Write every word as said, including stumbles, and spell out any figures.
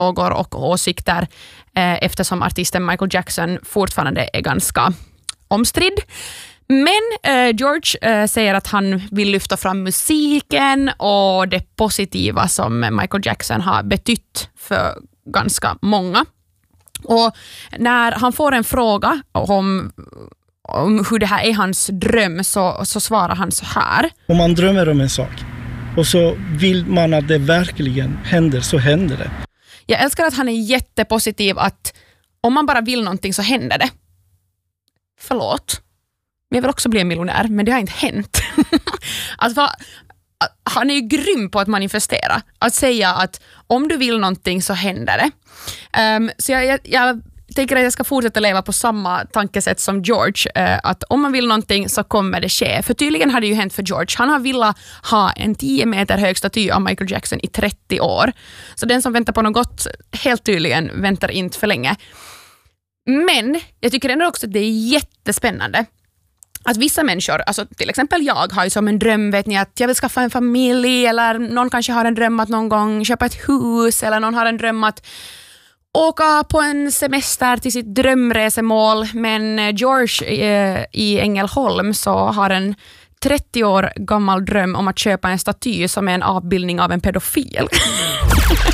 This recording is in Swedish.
frågor och åsikter eh, eftersom artisten Michael Jackson fortfarande är ganska omstridd. Men eh, George eh, säger att han vill lyfta fram musiken och det positiva som Michael Jackson har betytt för ganska många. Och när han får en fråga om, om hur det här är hans dröm så, så svarar han så här. Om man drömmer om en sak och så vill man att det verkligen händer, så händer det. Jag älskar att han är jättepositiv, att om man bara vill någonting så händer det. Förlåt. Men jag vill också bli en miljonär, men det har inte hänt. Alltså, han är ju grym på att manifestera. Att säga att om du vill någonting så händer det. Um, så jag, jag, jag tänker att jag ska fortsätta leva på samma tankesätt som George. Uh, att om man vill någonting så kommer det ske. För tydligen har det ju hänt för George. Han har velat ha en tio meter hög staty av Michael Jackson i trettio år. Så den som väntar på något gott, helt tydligen väntar inte för länge. Men jag tycker ändå också att det är jättespännande att vissa människor, alltså till exempel jag, har ju som en dröm, vet ni, att jag vill skaffa en familj, eller någon kanske har en dröm att någon gång köpa ett hus, eller någon har en dröm att åka på en semester till sitt drömresemål. Men George eh, i Ängelholm så har en trettio år gammal dröm om att köpa en staty som är en avbildning av en pedofil.